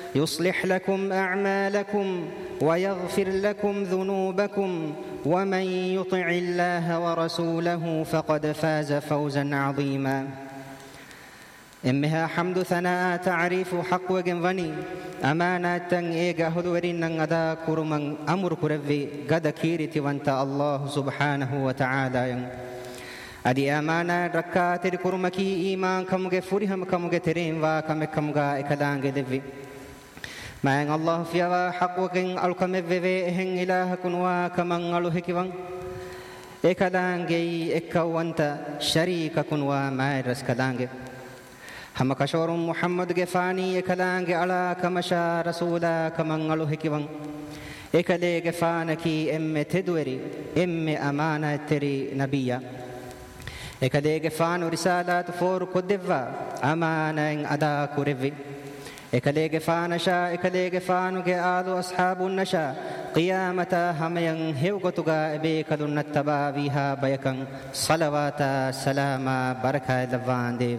يصلح لكم أعمالكم ويغفر لكم ذنوبكم ومن يطع الله ورسوله فقد فاز فوزا عظيما. إمها حمد ثناء تعريف حق وجنغني أمانة إيجا هدورين أدا كرمن أمر كربي قد كيرتي وانت الله سبحانه وتعالى أدي أمانة ركعت الكرمكي إيمان كمجة فريهم كمجة ترين وكم كمجة إكلان جدبي ما إن الله فيها حق وكن ألكم بفيهن إله كنوا كمن ألوه كيفن إكلان جي إكوانت شريك كنوا ما يرس كلانج هم كشور محمد جفاني إكلانج على كمشا رسولا كمن ألوه كيفن إكلي جفانكي إم تدوري إم أمانة تري نبيا إكلي جفان رسالات فور كدفا أمانة أدا كورفي إكلي جفان شا إكلي جفان جآل أصحاب النشا قيامة همين هيوغتوغا بيكلون التبا بها بيكن صلوات سلام بركة لفان ديف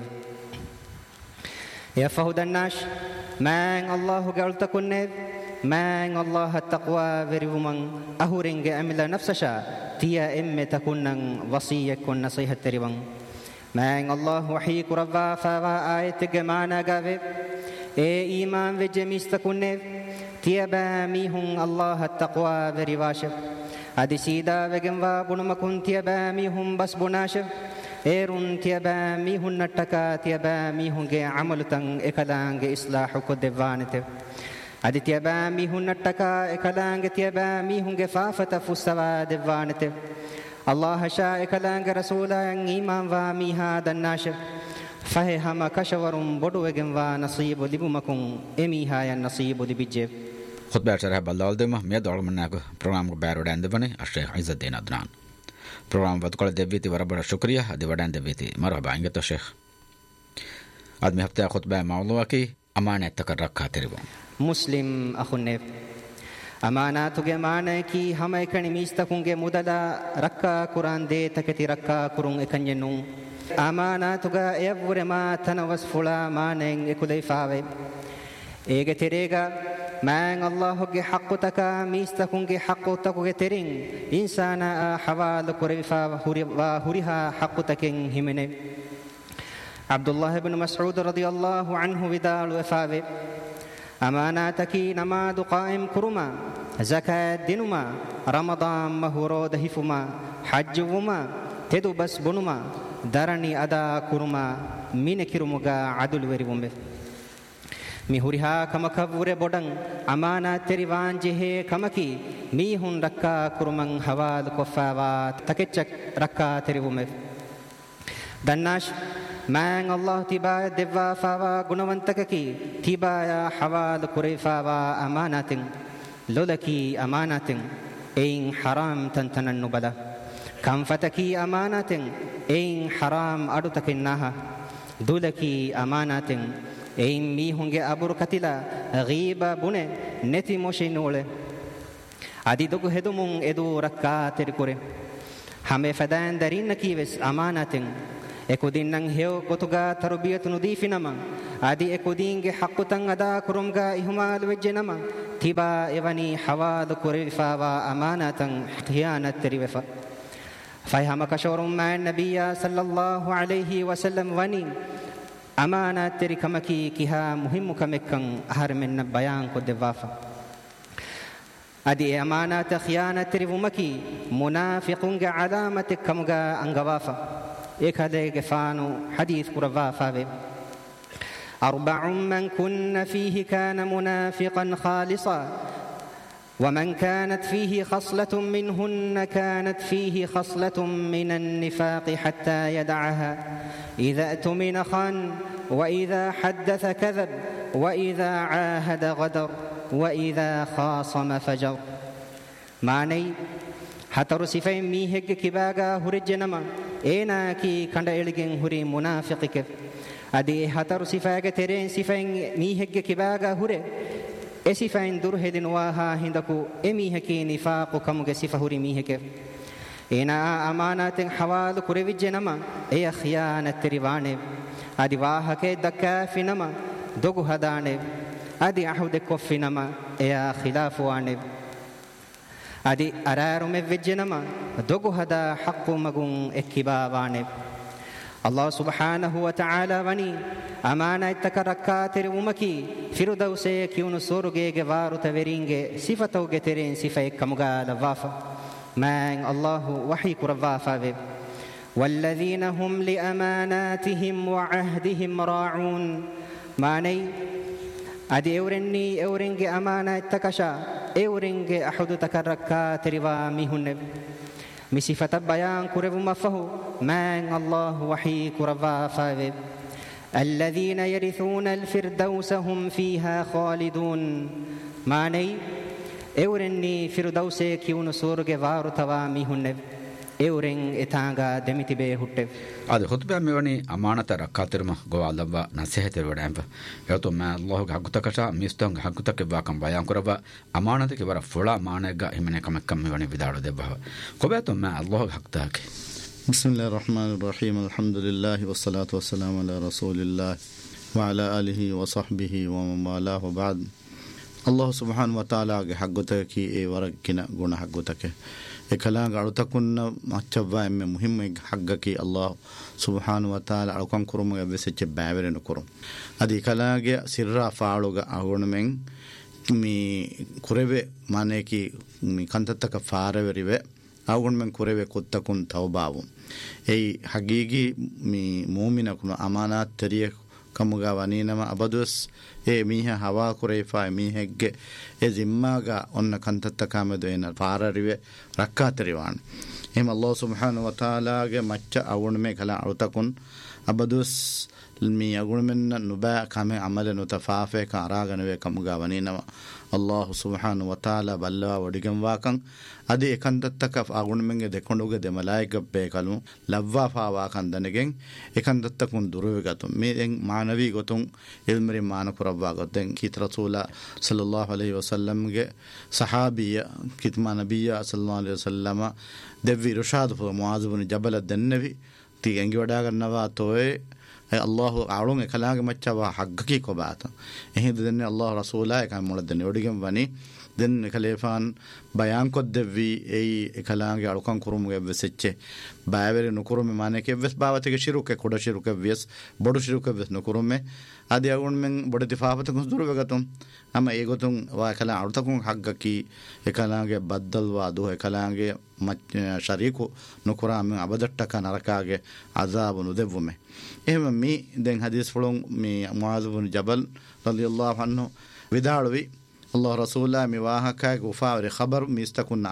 يا فهد الناش من الله قلت كنيف من الله التقوى بريومن أهورنج أملا نفسشا تيا إم تكون وصية كن نصيحة تريبن من الله وحيك ربا فوا آية جمانا قافي إيمان وجميس تكون تيابا ميهن الله التقوى بريواشف أدي سيدا وجنوا بنمكن تيابا ميهن بس بناشف إيرون تيابا ميهن نتكا تيابا ميهن جي عملتن إكلانج إصلاح كدفانته أدي تيابا ميهن نتكا إكلانج تيابا ميهن جي فافة فستوا دفانته الله شاء إكلانج رسولا إيمان وميها دناشف فهم كشورم بدوغم ونصيب لبمكم إميها النصيب لبجيب خطبة شرح بالدالدم مياد علمناك برنامج بارودان دبني الشيخ عز الدين عدنان برنامج بدقل دبيتي وربنا شكريا دبدان دبيتي مرحبا عندك الشيخ أدمي هفتة خطبة موضوعك أمانة تكرر كاتربون مسلم أخنف أمانة تجمعنا كي هم إكني ميستكونج مدلا ركّا قرآن دي تكتي ركّا قرون إكنينو أمانة تجا يبورما تنوس فلا ما نين إكولي فاوي إيجا تريجا من الله جي حق تكا ميستكون جي حق تكو ترين إنسانا حوال كريفا وهوريها حق تكين همني عبد الله بن مسعود رضي الله عنه بدال وفاوي أمانة تكي نماد قائم كرما زكاة دينما رمضان مهورو دهفما حج وما تدو بس بنما دارني أدا كرما مين كرموغا عدل وريبومبه ميهوريها كمكبور بودن أمانة تريوان جه كمكي ميهون ركّا كرمن حوال كفاوا تكتشك ركّا تريبومبه دناش من الله تبا دوا فاوا غنوانتككي تبا حوال كريفاوا أمانة لولكي أمانة إن حرام تنتنن بلا كم فتكي أمانة إن حرام أدتكنها دولكي أمانة إن ميهونج أبور كتلا غيبة بني نتي موشينول أدي دوغ هدومون إدو ركّا تركوري همه فدان دارين كيوس أمانة إكودين هيو كتوغا تربية نضيف نما أدي إكودين حق تنغدا كرمغا إهمال وجنما تبا إبني حوال كريفا وأمانة خيانة تريفا فهم كشور مع النبي صلى الله عليه وسلم وني أمانة تركمكي كها مهم كمكن أهر من بيان كدفافا أدي أمانة خيانة تريفمكي منافق علامة كمغا أنغوافا إكادي غفانو حديث كرفافا أربع من كن فيه كان منافقا خالصا ومن كانت فيه خصلة منهن كانت فيه خصلة من النفاق حتى يدعها إذا اؤتمن خان وإذا حدث كذب وإذا عاهد غدر وإذا خاصم فجر معني هتر صفين ميهج كباغا هرجنما إينا كي كند إلجن هري منافقك أدي هتر صفاغ ترين صفين ميهج كباغا هري إصفين درهدن واها هندكو إميهكي نفاق كمغ صفه هري ميهك إينا أمانات حوال كريوجنما إي خيانة تريوانه أدي واهك دكا فينما دوغو هدانه adi ahude koffinama eya khilafu anib adi ararum evejjenama dogu hada haqqu magun ekkibawanib Allah subhanahu wa ta'ala wani amana ittakarakkatir umaki firudause kiunu surugege waruta veringe sifatuge teren sifa ekkamuga lawafa man Allah wahi kurawafa ve والذين هم لأماناتهم وعهدهم راعون ماني adi eurenge amana ittakasha eurenge ahudu takarrakkatir wa mihunne مسفة بيان كرب مفه من الله وحي كربا فاذب الذين يرثون الفردوس هم فيها خالدون ماني اورني فردوس كيون سورغ وار توامي هنب اورن اتانغا دمتي به هټ اد خطبه میونی امانت رکاترم گوالوا نصیحت وڑامپ یوتو ما الله حقتکشا میستون حقتک واکم بیان کربا امانت کے ورا فلا مانگا ہمنے کم میونی وداڑ دے بہ کوبتو ما الله حقتک بسم الله الرحمن الرحيم الحمد لله والصلاة والسلام على رسول الله وعلى آله وصحبه ومن والاه وبعد الله سبحانه وتعالى حقتك کی اے ورکنا گنا حقتک ekalaanga alutakkunna machchavva emme muhimme haggaki Allah subhanahu wa ta'ala alukam kurumuga besecce baaverenu kurum adi ekalaage sirra faaluga agonumen mi kureve maneki mi kantattaka faareverive agonmen kureve kottakun tawbavu ei hagigi mi mu'mina kuna amanat teriye kamuga waninama abadus e miha hawa kureifa mihegge e zimmaga onna kantattakamedu ena faararive rakkateriwan em Allah subhanahu wa ta'ala ge macca awunme kala alutakun abadus mi agunmenna nuba kame amale no tafafe ka araganwe kamuga waninama Allah subhanahu wa ta'ala balla wadigam wakan adi ekandattaka agunmenge dekonduge de malaika be kalu lavwa fa wakan danegen ekandattakun duruwe gatum me en manavi gotun ilmri manakurabwa goten kit rasula sallallahu alaihi wasallam ge sahabiya kitma nabiyya sallallahu alaihi wasallama devvi rushad fu muaz ibn jabal ad-dannavi ti engi wada gannawa toy Allah aalun ekalaage maccawa haggaki kobata ehin denne Allah rasula ekam mola denne odigem wani den ekalefan bayan ko devvi ei ekalaage alukan kurumuge vesecce baavere nukurume maneke ves baawatege shiruke koda shiruke ves bodu shiruke ves nukurume adi agun men bodati faafata kun duru vegatum ama egotun wa ekala alutakun haggaki ekalaage baddalwa do ekalaage shariku nukurame abadattaka narakage azabu nudevvume ehma mi den hadis fulun mi muaz ibn jabal radiyallahu anhu vidalwi Allah rasulullah mi wahaka gufawri khabar mistakun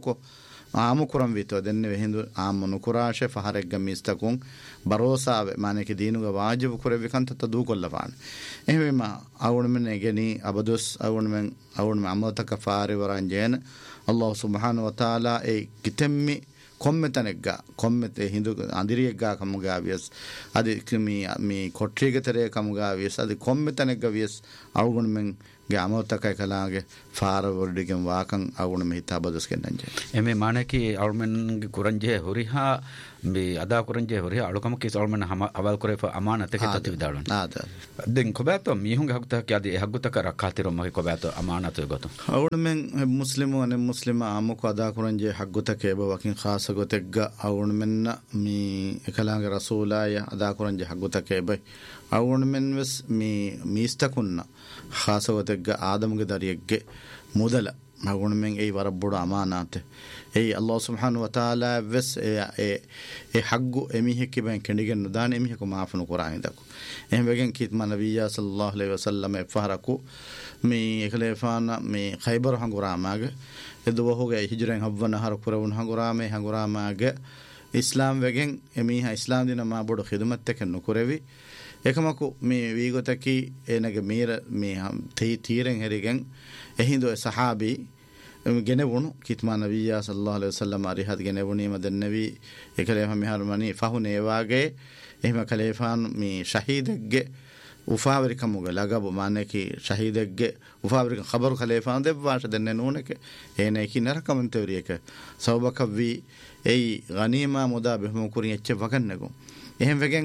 amukuram vito denne hindu amunu kurashe faharegga mistakun barosa maneke dinuga wajib kure vikanta tadu kollafan ehma awun men egeni abadus awun men amataka fari waranjen Allah subhanahu wa ta'ala e kitemmi kommetanegga kommete hindu andiriyegga kamuga vies adi mi kotrige tere kamuga vies adi kommetanegga vies awun men ge amotaka kalaage faara wordigem wakan awun me hitabadus kennanje eme maneki awun ge kuranje horiha be ada kuranje horiha alukam ki awun awal kore fa amanate ke tati vidalun ada den kobato mihunge hakta ki adi haggutaka rakatiro mage kobato amanate goto awun men muslimu ane muslima amuko ada kuranje haggutake be wakin khasa gotegga awun menna mi ekalaage rasulaya ada kuranje haggutake be awun men wes mi mistakunna khasa gotegga adamuge dariyegge mudala magun men ei warabbudu amanate ei Allah subhanahu wa ta'ala ves e haggu emihekke ben kendigen nudan emiheko maafunu qur'anidako ehmegen kitma nabiyya sallallahu alaihi wasallam e fahraku mi eklefana mi khaybar hanguramaage edu hoge hijren habwana har kurawun hanguramaage islam wegen emiha islam dina ma bodu khidmat teken nukurevi ekamaku mi wigotaki enage mira mi tiren herigen ehindo sahabi genevunu kitma nabiyya sallallahu alaihi wasallam arihat genevuni madan nabi ekalefa mi harmani fahune wage ehma kalefan mi shahidegge ufaveri kamuga lagabu maneki shahidegge ufaveri khabar kalefan devwasha denne nuneke ene ki narakamantevrieke sawbakavvi ei ghanima muda behmu kurin ecche vakannego ehem wegen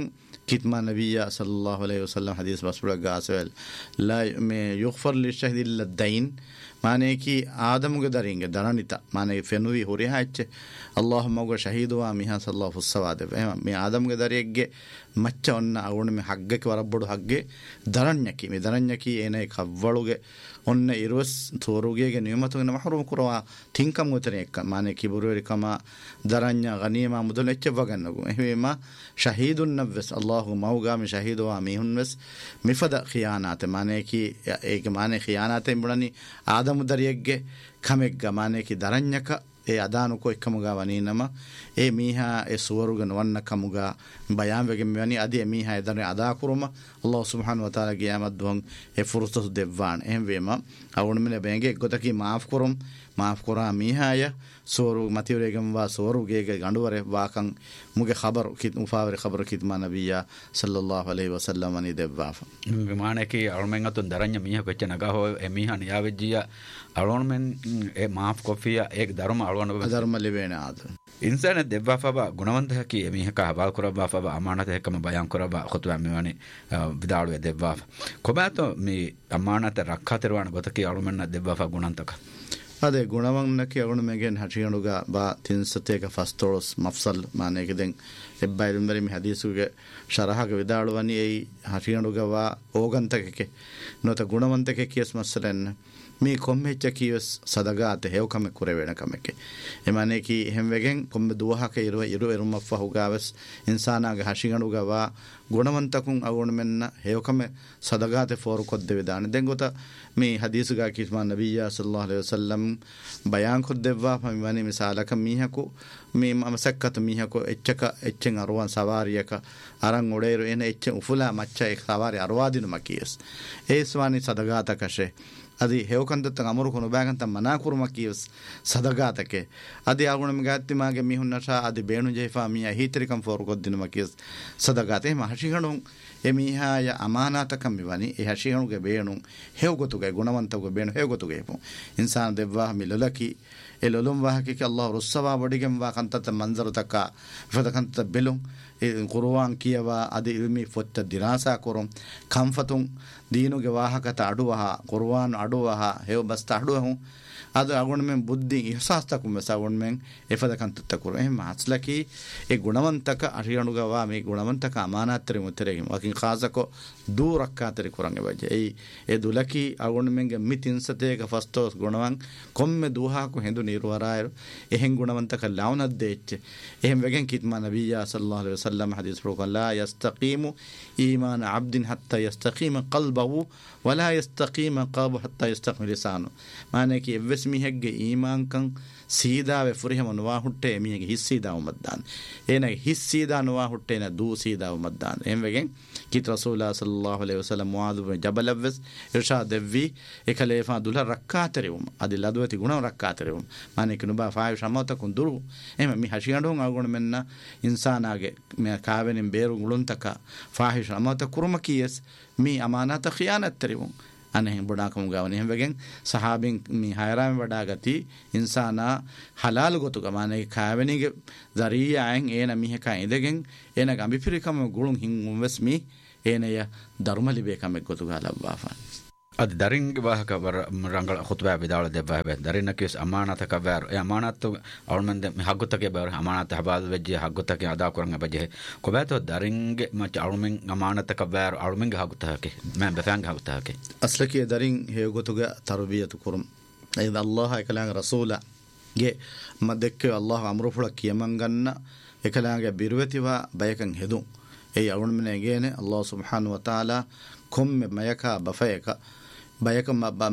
كتما نبي صلى الله عليه وسلم حديث بسبرق قاسوال لا يغفر للشهد إلا الدين معنی کی آدم کے درینگے درانیتا معنی فنوی ہو رہا ہے اللہ مگو شہید ہوا میہاں صلی اللہ فسواد میں آدم کے دریگے مچ اون اون میں حق کے وربڑ حق درنیکی میں درنیکی اینے خوڑوگے اون ایروس تھوروگے کے نعمتوں نے محروم کروا تھنکم گتنے معنی کی بروری کما درنیا غنیمہ مدل اچ وگنگو ایما شہید النفس اللہ موگا میں شہید ہوا میہن وس مفد خیانات معنی کی ایک معنی خیانات بڑنی آدم دریگے کھمگ معنی کی درنیک ඒ අදානුකෝ එක්කමුගා වනීනම ඒ මීහා ඒ සුවරුගන වන්න කමුගා බයාම් වෙගෙම වනි අදී මීහා එදරේ අදා කුරුම අල්ලාහ් සුබ්හානහු වතාලා ගියාමත් දුන් ඒ ෆුර්සතු දෙවවාන් එහෙම වේම අවුණමනේ බැංගේ ගොතකී මාෆ් කුරුම් මාෆ් කුරා මීහාය සෝරු මතිවරේගම වා සෝරුගේ ගඬුවරේ වාකන් මුගේ خبر කිත් මුෆාවරේ خبر කිත් මා නබියා සල්ලල්ලාහු අලයිහි වසල්ලම අනි දෙවවා විමානකේ අරුමෙන් අතුන් දරඤ්ඤ මීහා වෙච්ච නගා හො ඒ මීහා නියාවෙජ්ජියා අරුමෙන් ඒ මාෆ් කොෆියා ඒක ධර්ම අරුවන ධර්ම ලෙවෙන ආද ඉන්සාන දෙවවා ගුණවන්තකී ඒ මීහා කහබල් කරවා අමානත එකම බයන් කරවා ඛුතුවා මෙවනි විදාළුවේ දෙවවා කොබාතෝ මේ අමානත රක්ඛාතරවන ගොතකී අරුමෙන් දෙවවා ගුණන්තක ಅದೇ ಗುಣವನ್ನಕ್ಕೆ ಅವನು ಮೇಗೇನು ಹಚಿಗಣುಗ ಬಾ ತಿನ್ಸತೇಗ ಫಸ್ತೋಳಸ್ ಮಫ್ಸಲ್ ಮಾನೆಗೆದೆಂ ಎಬ್ಬೈರುಂಬರಿ ಮಿ ಹದೀಸುಗೆ ಶರಹಗೆ ವಿದಾಳುವನಿ ಏ ಹಚಿಗಣುಗ ವಾ ಓಗಂತಕ್ಕೆ ನೋತ ಗುಣವಂತಕ್ಕೆ ಕಿಯಸ್ ಮಸಲೆನ್ මේ කොම්මෙච්ච කියස් සදගාත හේවකම කුරවෙන කමකේ එමනේ කි හැම්වෙගෙන් කොම්බ දුවහක ඉරු එරුම ෆහුගාවස් ඉන්සානාගේ හෂිගණුගවා ගුණවන්තකුන් අවුණ මෙන්න හේවකම සදගාත ෆෝරු කොද්ද වේදාන දැන් ගොත මේ හදීසුගා කිස්මා නබියා සල්ලල්ලාහු අලයිහි වසල්ලම් බයාන් කොද්දවා මන්නේ මිසාලක මීහකු මේ මමසක්කත මීහකු එච්චෙන් අරුවන් සවාරියක අරන් ඔඩේරු එන එච්ච උෆුලා මච්චා එක් සවාරි අරවාදිනු මකියස් ඒ ස්වානි සදගාතකෂේ అది హేవకందత్త అమరు కొనుబాగంత మనాకురుమ కియస్ సదగాతకే అది ఆగుణ మిగాత్తి మాగే మిహున్నష అది బేణు జైఫా మీ అహీతరికం ఫోర్ కొద్దిన మకియస్ సదగాతే మహషిగణు එමිහාය අමානාතකම් මෙවනි ඒ හෂිහණුගේ බේණු හේවගතුගේ ගුණවන්තගේ බේණු හේවගතුගේ පො ඉන්සාන දෙවවා මිලලකි එලොලොම් වාහකි අල්ලාහ් රුස්සවා වඩිගෙම් වා කන්තත මන්සරතක ෆදකන්ත බෙලොම් ඒ කුර්ආන් කියවා අදි ඉල්මි ෆොත්ත දිරාසා කරොම් කම්ෆතුන් දීනුගේ වාහකත අඩුවහ කුර්ආන් අඩුවහ හේව බස්ත අඩුවහ අද අගොණ මෙන් බුද්ධි ඉහසාස්තකුම් මසවොන් මෙන් එෆදකන්තත කර එහෙම අස්ලකි ඒ ගුණවන්තක අරියණුගවා මේ ගුණවන්තක අමානාත්තරි මුතරෙගින් වකින් ખાසකෝ දූරක්කාතරි කුරංගෙ වජේ ඒ දුලකි අගොණ මෙන්ගේ මිතින්සතේක ෆස්තෝස් ගුණවන් කොම්මෙ දුහාකු හෙඳු නිර්වරායර එහෙන් ගුණවන්තක ලවුනත් දෙච්ච එහෙම වෙගෙන් කිත්මා නබියා සල්ලල්ලාහු අලයිහි වසල්ලම් හදීස් ප්‍රෝකලා යස්තකීමු ඊමාන අබ්දින් හත්තා යස්තකීම කල්බහු වලා යස්තකීම කල්බ හත්තා යස්තකීම ලිසානු මානේ කි මිහෙක්ගේ ඊමාංකන් සීදාවේ ෆුරිහම නොවා හුට්ටේ මිහෙගේ හිස් සීදාව මද්දාන එනගේ හිස් සීදා නොවා හුට්ටේ න දූ සීදාව මද්දාන එම් වෙගෙන් කිත් රසූලා සල්ලල්ලාහු අලයිහි වසල්ලම් මුආද් බින් ජබලවස් ඉර්ෂාද් දෙවි එකලේෆා දුල රක්කාතරිවුම් අදි ලදවති ගුණ රක්කාතරිවුම් මානේ කිනුබා ෆායි ශමත කුඳුරු එම මි හෂියඬොන් අගොණ මෙන්න ඉන්සානාගේ මේ කාවෙනින් බේරු ගුළුන්තක ෆාහි ශමත කුරුම කියස් මි අමානත ඛියානත් තරිවුම් අනේ බොඩාකම ගාවනේ එහෙම වෙගෙන් සහාබින් මේ හයරාම වඩා ගති ඉන්සානා හලාල් ගොතු ගමනේ කාවෙනිගේ දරියායන් ඒන මිහක ඉඳගෙන් එන ගම්බිපිරිකම ගුළුන් හින් උම්වස්මි ඒනය ධර්මලිබේකම ගොතු ගාලබ්වාෆා අද දරින්ගේ වාහක රංගල ඛුත්බා විදාල දෙවවා දරින්නකස් අමානතක වර ඒ අමානත අවල්මන්ද හග්ගතක බර අමානත හබාද වෙජ්ජ හග්ගතක අදා කරන් බජේ කොබෑතෝ දරින්ගේ මච අවල්මෙන් අමානතක වර අවල්මෙන් හග්ගතක මම බෆංග හග්ගතක අස්ලකී දරින් හේගොතුගේ තර්බියතු කුරුම් එද අල්ලාහ් එකලංග රසූලා ගේ මදෙක්ක අල්ලාහ් අමරුෆුල කියමන් ගන්න එකලංග බිරුවතිවා බයකන් හෙදුම් ඒ අවල්මනේ ගේනේ අල්ලාහ් සුබ්හානහු වතාලා කොම්මෙ මයකා බෆයක බයක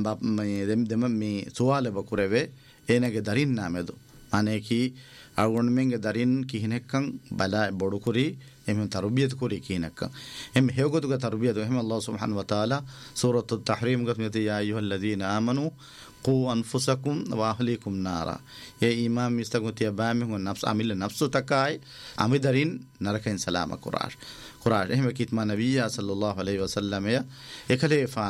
දෙම මේ සුවාල බකුරවේ ඒනගේ දරින් නාමෙදු අනේ කි අගොණ මෙන්ගේ දරින් කිහිනෙක්කන් බලා බොඩු කුරි එමෙ තර්බියත් කුරි කිහිනෙක්ක එමෙ හේගොතුගේ තර්බියත් එහෙම අල්ලාහ් සුබ්හානහු වතාලා සූරතු තහරීම් ගස්මිත යා අයියුහල්ලදීන ආමනු qu anfusakum wa ahlikum nara ye imam mistagutia baami hun nafs amil nafsu takai amidarin narakin salama qurash එහෙම කිත්මා නබියා සල්ලල්ලාහු අලයිහි වසල්ලම ය එකලේ ෆාන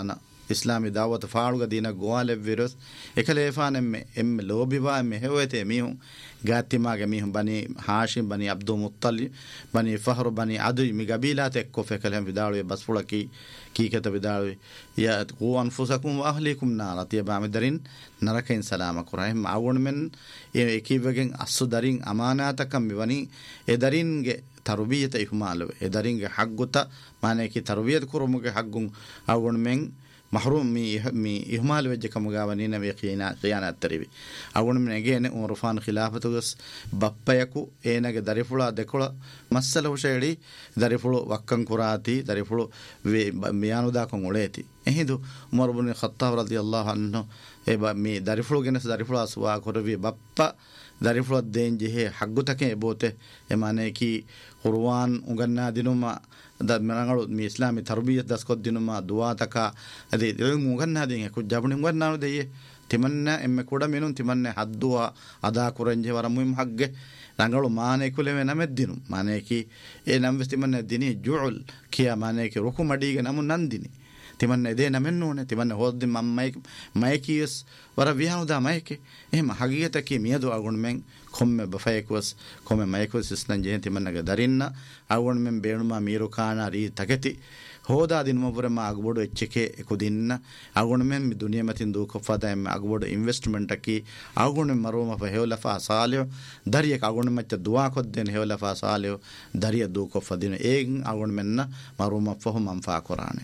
islami dawat faaluga dina goale virus ekaleefan emme lobiwa emme hewete mihun gaattimage mihun bani hashim bani abdul muttalib bani fahr bani adu mi gabilat ekko fekalem vidalu basfulaki kikata vidalu ya qu anfusakum wa ahlikum nar tiba amdarin narakain salama qur'an awun men ekiwegen assu darin amanatakam miwani edaringe tarbiyata ihmalu edaringe hagguta mane ki tarbiyat kurumuge haggun awun men mahrum mi ihmal wajja kamugawani na me qiyana taribi awun men egene urfan khilafatugas bappayaku enage darifula dekola masala hushaydi darifulu wakkan kurati darifulu miyanuda kon uleti ehidu umar ibn khattab radiyallahu anhu eba mi darifulu genes darifulu aswa korvi bappa darifulu denje he haggutake bote emane ki qur'an uganna dinuma da menangalu mi islami tarbiyat daskot dinuma duwa taka ade uganna din ku jabuni uganna de timanna emme kuda menun timanne hadduwa ada kuranje waramum hagge rangalu mane kuleme nameddinu mane ki e namvesti manne dini juul kiya mane ki rukumadige namun nandini timanne de namennone timanne hoddi mammay maykiyes wara vihanuda mayke ehma hagiyata ki miyadu agun men komme bafayekwas komme maykwas isnan je timannaga darinna agun men beenuma miru kana ri taketi hoda dinuma purema agbodu echke ekudinna agun men mi duniya matin du kofada em agbodu investment ki agun maruma fa hewlafa salio dariya agun macca duwa kodden hewlafa salio dariya du kofadina egen agun menna maruma fa hum fa qur'ane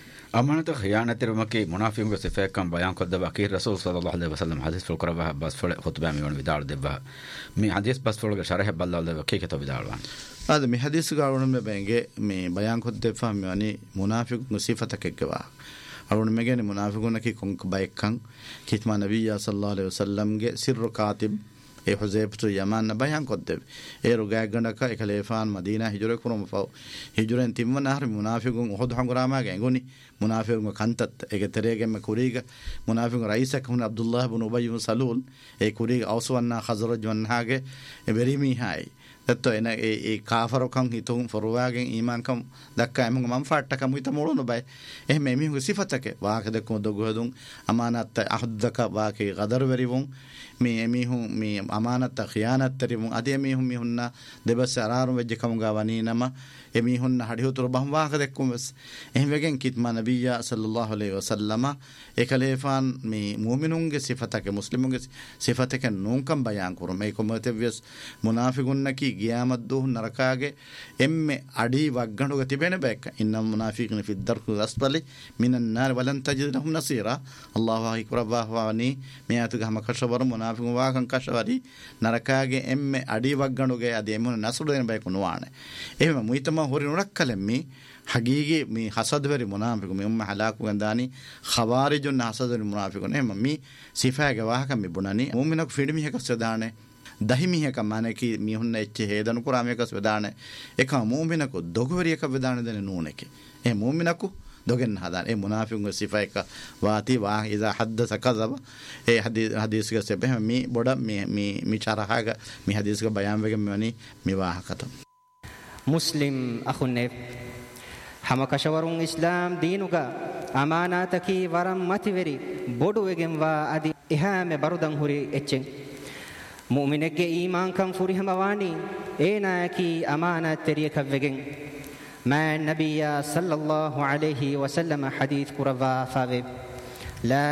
أمانة خيانة رمكي منافق وصفة كم بيان قد بكير رسول صلى الله عليه وسلم حديث في القرآن بس فل خطبة ميون بدار دبها مي حديث بس فل شرح بالله ده كي كتب بدار وان هذا مي حديث قارون में बेंगे مي बयान खुद देफा में मुनाफिक मुसीफत के गवाह और में के मुनाफिकों ने की कुंक बाइकं कितमा नबी सल्लल्लाहु अलैहि वसल्लम के सिर कातिब e Huzayfatu Yaman na bayan kodde e ruga gandaka e khalifan Madina hijra kurum fa hijran timman ahri munafiqun uhud hangurama ge ngoni munafiqun kantat e terege me kuriga munafiqun raisa kun Abdullah ibn Ubay ibn Salul e kuriga awswanna Khazraj wanhage e berimi hay tatto ena e kafaro kan hitun forwagen iman kam dakka em man fatta kam hita molono bay e me mi sifatake wa ka dekko dogodun amanat ahdaka wa ke qadar verivun mi emihun mi amanat khiyanat terivun ade emihun mi hunna debas ararum vejje kam gawani nama emihun hadihutur bahum wa ka dekkum ehwegen kitma nabiyya sallallahu alaihi wasallama e khalifan mi mu'minun ge sifatake muslimun ge sifatake nun kam bayan kurum e komotevies munafiqun naki qiyamat duh narakage emme adi wagganduga tibene bek innal munafiqina fi ad-darki asfali minan nar walan tajid lahum nasira Allahu akbar wahwani miyatuga hamakashabar munafiqun wa kan kashwari narakage emme adi wagganduge adi emun nasulu den bek nuwane ehme muitama hori nurakkalemmi hagigi mi hasadveri munafiqun mi umma halaku gandani khawarijun hasadveri munafiqun ehme mi sifage wahaka mi bunani mu'minak fidmi heka sedane dahimi heka mane ki mi hunna ecche hedanu kurame ka sedane eka mu'minaku dogweri ka vedane dene nuneke e mu'minaku dogen hadan e munafiqun sifa eka wati wa iza haddatha kadhaba e hadis ga sebe mi boda mi charahaga mi hadis ga bayan wege mani mi wahakata muslim akhunne hamakashawarun islam diinuga amanataki waram mativeri bodu wegen wa adi ihame barudan huri echen mu'minege iman kan furihama wani ena ki amanat teriye kavegen ma nabiyya sallallahu alayhi wa sallam hadith kurava fave la